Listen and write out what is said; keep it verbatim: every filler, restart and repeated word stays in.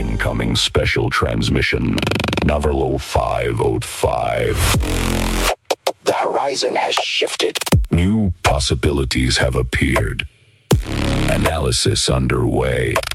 Incoming special transmission. Navarlo five oh five. The horizon has shifted. New possibilities have appeared. Analysis underway.